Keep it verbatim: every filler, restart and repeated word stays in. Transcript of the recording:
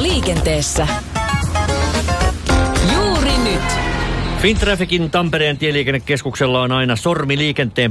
Ongelma liikenteessä. Juuri nyt. Fintrafficin Tampereen tieliikennekeskuksella on aina sormi liikenteen